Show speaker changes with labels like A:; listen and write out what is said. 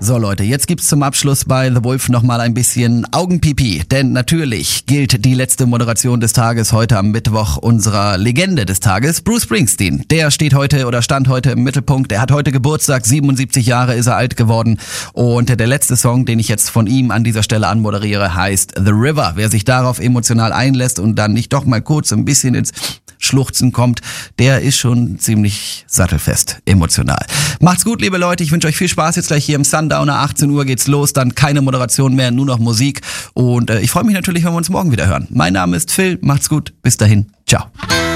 A: So Leute, jetzt gibt's zum Abschluss bei The Wolf nochmal ein bisschen Augenpipi, denn natürlich gilt die letzte Moderation des Tages heute am Mittwoch unserer Legende des Tages, Bruce Springsteen. Der stand heute im Mittelpunkt, er hat heute Geburtstag, 77 Jahre ist er alt geworden und der letzte Song, den ich jetzt von ihm an dieser Stelle anmoderiere, heißt The River. Wer sich darauf emotional einlässt und dann nicht doch mal kurz ein bisschen ins Schluchzen kommt, der ist schon ziemlich sattelfest emotional. Macht's gut, liebe Leute, ich wünsche euch viel Spaß jetzt gleich hier im Sundowner, 18 Uhr geht's los, dann keine Moderation mehr, nur noch Musik und ich freue mich natürlich, wenn wir uns morgen wieder hören. Mein Name ist Phil, macht's gut, bis dahin, ciao.